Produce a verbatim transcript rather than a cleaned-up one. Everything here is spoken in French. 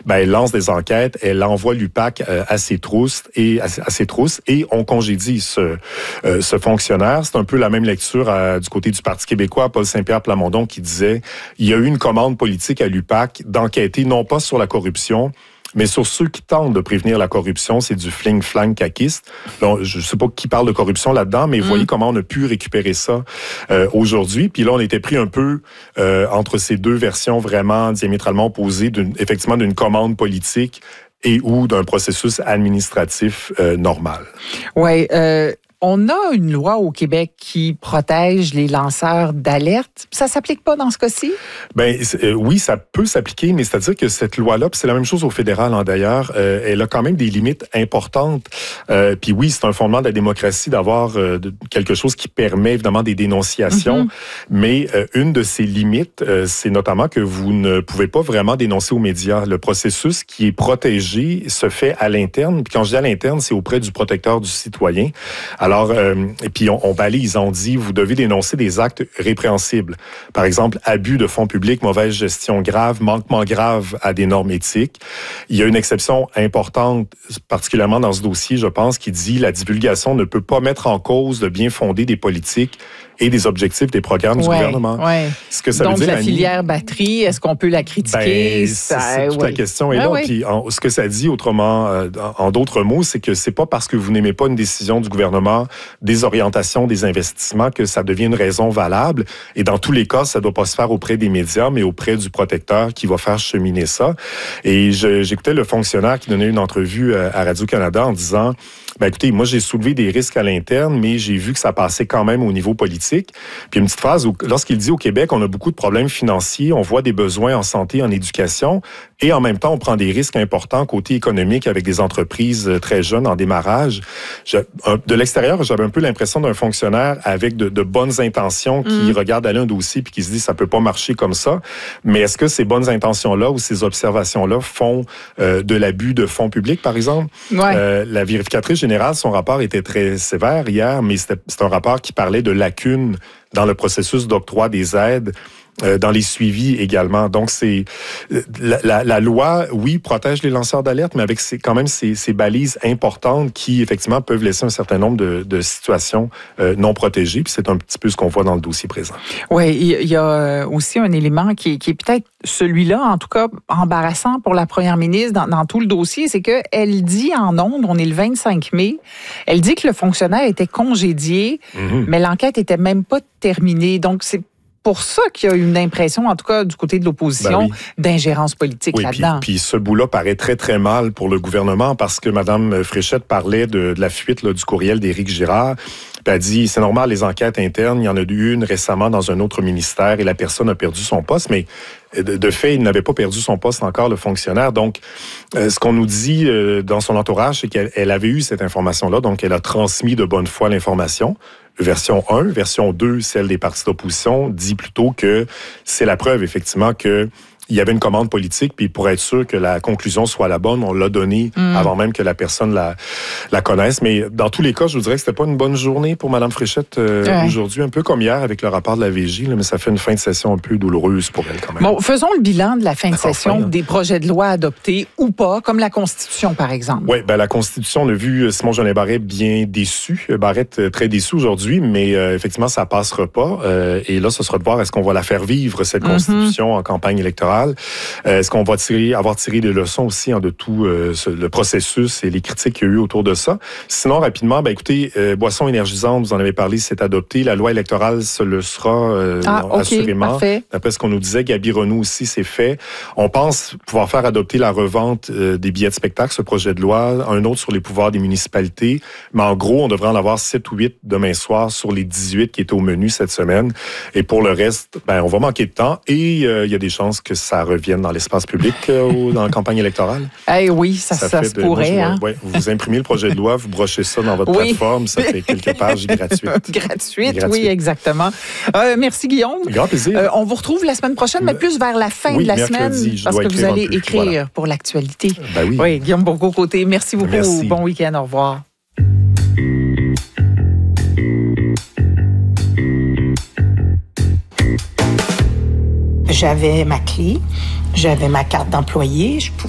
ben, elle lance des enquêtes, elle envoie l'U P A C euh, à ses trousses et à, à ses trousses et on congédie ce, euh, ce fonctionnaire. C'est un peu la même lecture euh, du côté du Parti québécois, Paul Saint-Pierre Plamondon qui disait il y a eu une commande politique à l'U P A C d'enquêter non pas sur la corruption, mais sur ceux qui tentent de prévenir la corruption, c'est du fling-flang caquiste. Donc, je ne sais pas qui parle de corruption là-dedans, mais mmh. voyez comment on a pu récupérer ça euh, aujourd'hui. Puis là, on était pris un peu euh, entre ces deux versions vraiment diamétralement opposées, d'une, effectivement d'une commande politique et ou d'un processus administratif euh, normal. Oui, euh, on a une loi au Québec qui protège les lanceurs d'alerte. Ça s'applique pas dans ce cas-ci? Ben euh, oui, ça peut s'appliquer, mais c'est-à-dire que cette loi-là, puis c'est la même chose au fédéral hein, d'ailleurs, euh, elle a quand même des limites importantes. Euh, puis oui, c'est un fondement de la démocratie d'avoir euh, de, quelque chose qui permet évidemment des dénonciations, mm-hmm. mais euh, une de ces limites, euh, c'est notamment que vous ne pouvez pas vraiment dénoncer aux médias. Le processus qui est protégé se fait à l'interne. Puis quand je dis à l'interne, c'est auprès du protecteur du citoyen. Alors, Alors, euh, et puis on, on balise, on dit, vous devez dénoncer des actes répréhensibles. Par exemple, abus de fonds publics, mauvaise gestion grave, manquement grave à des normes éthiques. Il y a une exception importante, particulièrement dans ce dossier, je pense, qui dit la divulgation ne peut pas mettre en cause le bien fondé des politiques et des objectifs des programmes ouais, du gouvernement. Ouais. Ce que ça Donc, veut dire, la filière Annie, batterie, est-ce qu'on peut la critiquer? Ben, ça, c'est toute ouais. la question est ah, là. ouais. Puis, en, ce que ça dit, autrement, euh, en, en d'autres mots, c'est que c'est pas parce que vous n'aimez pas une décision du gouvernement, des orientations, des investissements, que ça devient une raison valable. Et dans tous les cas, ça doit pas se faire auprès des médias, mais auprès du protecteur qui va faire cheminer ça. Et je, j'écoutais le fonctionnaire qui donnait une entrevue à Radio-Canada en disant... Ben écoutez, moi, j'ai soulevé des risques à l'interne, mais j'ai vu que ça passait quand même au niveau politique. Puis une petite phrase, où, lorsqu'il dit au Québec, on a beaucoup de problèmes financiers, on voit des besoins en santé, en éducation, et en même temps, on prend des risques importants côté économique avec des entreprises très jeunes en démarrage. Je, de l'extérieur, j'avais un peu l'impression d'un fonctionnaire avec de, de bonnes intentions qui mmh. regarde aller un dossier puis qui se dit, ça peut pas marcher comme ça. Mais est-ce que ces bonnes intentions-là ou ces observations-là font euh, de l'abus de fonds publics, par exemple? Ouais. Euh, la vérificatrice générale, son rapport était très sévère hier, mais c'était, c'est un rapport qui parlait de lacunes dans le processus d'octroi des aides, euh, dans les suivis également. Donc, c'est la, la, la loi, oui, protège les lanceurs d'alerte, mais avec ces, quand même ces, ces balises importantes qui, effectivement, peuvent laisser un certain nombre de, de situations euh, non protégées. Puis c'est un petit peu ce qu'on voit dans le dossier présent. Oui, il y a aussi un élément qui, qui est peut-être celui-là, en tout cas, embarrassant pour la première ministre dans, dans tout le dossier, c'est qu'elle dit en ondes, on est le vingt-cinq mai, elle dit que le fonctionnaire était congédié, mm-hmm. mais l'enquête était même pas terminée. Donc, c'est pour ça qu'il y a une impression, en tout cas du côté de l'opposition, ben oui. d'ingérence politique oui, là-dedans. Puis, puis ce bout-là paraît très, très mal pour le gouvernement parce que Mme Fréchette parlait de, de la fuite là, du courriel d'Éric Girard. Puis elle dit, c'est normal, les enquêtes internes, il y en a eu une récemment dans un autre ministère et la personne a perdu son poste, mais de, de fait, il n'avait pas perdu son poste encore, le fonctionnaire. Donc, euh, ce qu'on nous dit euh, dans son entourage, c'est qu'elle elle avait eu cette information-là, donc elle a transmis de bonne foi l'information. Version un. Version deux, celle des partis d'opposition, dit plutôt que c'est la preuve, effectivement, que il y avait une commande politique, puis pour être sûr que la conclusion soit la bonne, on l'a donnée mmh. avant même que la personne la, la connaisse. Mais dans tous les cas, je vous dirais que c'était pas une bonne journée pour Mme Fréchette euh, ouais. aujourd'hui, un peu comme hier avec le rapport de la V J, là, mais ça fait une fin de session un peu douloureuse pour elle quand même. Bon, faisons le bilan de la fin de enfin, session, hein. des projets de loi adoptés ou pas, comme la Constitution, par exemple. Oui, ben la Constitution, on a vu Simon Jolin Barrette bien déçu, Barrette très déçu aujourd'hui, mais euh, effectivement, ça passera pas. Euh, et là, ce sera de voir est-ce qu'on va la faire vivre, cette Constitution, mm-hmm. en campagne électorale. Euh, est-ce qu'on va tirer, avoir tiré des leçons aussi hein, de tout euh, ce, le processus et les critiques qu'il y a eu autour de ça? Sinon, rapidement, ben écoutez, euh, boissons énergisantes, vous en avez parlé, c'est adopté. La loi électorale, ce le sera euh, ah, okay, assurément. Parfait. D'après ce qu'on nous disait, Gaby Renaud aussi, c'est fait. On pense pouvoir faire adopter la revente euh, des billets de spectacle, ce projet de loi, un autre sur les pouvoirs des municipalités. Mais en gros, on devrait en avoir sept ou huit demain soir sur les dix-huit qui étaient au menu cette semaine. Et pour le reste, ben on va manquer de temps et il euh, y a des chances que ça revienne dans l'espace public euh, dans la campagne électorale. Eh oui, ça, ça, ça se de, pourrait. Moi, hein? vois, ouais, vous imprimez le projet de loi, vous brochez ça dans votre oui. plateforme, ça fait quelques pages gratuites. Gratuites, Gratuite. Oui, exactement. Euh, merci Guillaume. Grand plaisir. Euh, on vous retrouve la semaine prochaine, mais plus vers la fin oui, de la mercredi, semaine, parce que vous allez écrire voilà. pour l'actualité. Ben oui. oui, Guillaume Bourgault-Côté, merci beaucoup. Merci. Bon week-end, au revoir. J'avais ma clé, j'avais ma carte d'employé, je pouvais